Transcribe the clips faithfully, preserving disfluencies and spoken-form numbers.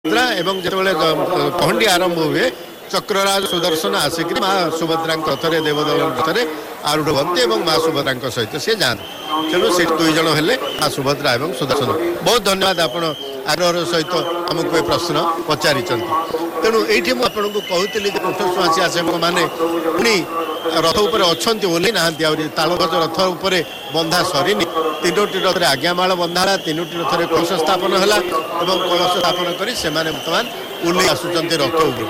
एवं जिते पहंडी आरंभ हुए चक्रराज सुदर्शन आसिक माँ सुभद्रा रथरे देवदल रथरे आरूढ़ हमें माँ सुभद्रा सहित सी जाते तेणु से दुईज हेले माँ सुभद्रा और सुदर्शन। बहुत धन्यवाद आपण आग्रह सहित आमको ये प्रश्न पचारि तेणु ये मुझे कहती कुठस्वासी आसेवक मैंने पुणी रथ उपर अच्छा ओह्ल ना तालगज रथ उपर बंधा सरीनी तीनोटी रथ आज्ञामाल बंधा तीनोटी रथ कलश स्थापन है कलश स्थापन कर बर्तमान ओह्ल आसुच्च रथ उपर।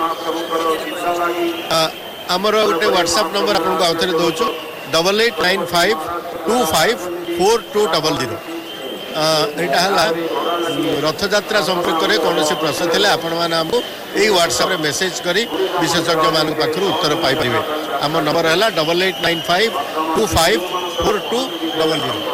आमर गोटे व्हाट्सएप नंबर आपको आउ थे दौचु double eight nine five to five four to double zero यहाँ रथयात्रा संपर्क में कौन प्रश्न थे आपण मैंने आमको यही व्हाट्सएप मेसेज करी विशेषज्ञ मान पाखर उत्तर पाइपर। आम नंबर है double eight nine five to five four to double zero.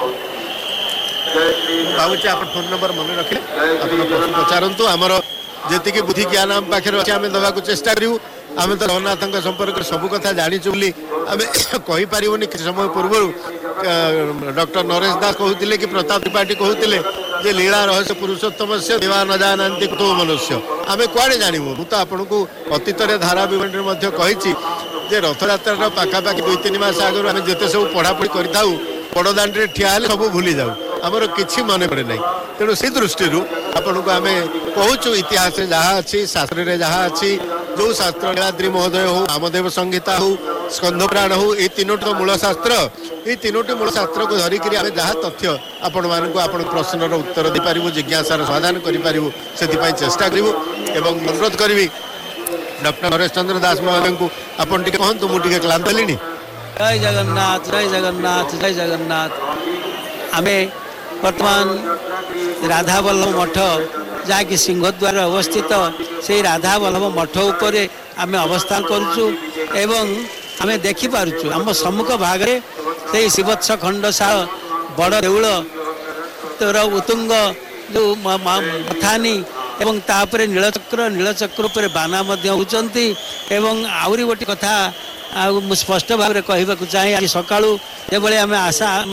भावुचे आप फोन नंबर मन रखे आप प्रश्न पचारतु आमर जी बुद्धि ज्ञान आम पाखे अच्छे आम देवा चेष्टा करूँ। आम तो जगन्नाथ संपर्क सब कथा जाचु बोली आम कहीपरूनी कि समय पूर्व डॉक्टर नरेश दास कहते कि प्रताप त्रिपाठी कहते जे लीला रहस्य पुरुषोत्तम से देवा न जानती तो मनुष्य आम कुआड़े जानू। मुझे आपन को अतीत धारा विवरण कही रथयात्रा पाखापाखि दुई तीन मास आगु आम जिते सब पढ़ापढ़ी करूँ बड़दाण्ड ठिया सब भूली जाऊ आमर कि मन पड़े ना। तेणु से दृष्टि आपन को आम कहूँ इतिहास जहाँ अच्छी शास्त्र जहाँ अच्छी जो शास्त्र नीलाद्री महोदय हो रामदेव संहिता हो स्कंदपुराण हो ये तीनोटी तो मूल शास्त्र ये तीनोटी मूल शास्त्र को धरिकी आम जहाँ तथ्य आपण मानक आप प्रश्नर उत्तर दे पारू जिज्ञासार समाधान करूँ से चेष्टा करूँ। एवं अनुरोध करी डॉक्टर नरेश चंद्र दास महोदय को आपन टिके कहतु मुझे क्लांत हेली। जय जगन्नाथ जय जगन्नाथ जय जगन्नाथ। आमे वर्तमान राधा वल्लभ मठ जहाँकि सिंहद्वार अवस्थित से राधा वल्लभ मठ उपर आम अवस्थान करुचु एवं आम देखिपुँ आम सम्मुख भागे से शिवत्स खंडशाल बड़ देउल तोर उत्तुंग जो मथानी एवं तापर नीलचक्र नीलचक्र उपर बाना होती एवं आउरी गोटे कथा स्पष्ट भाव में कहवाक चाहे आज सकाळू जो आम आशा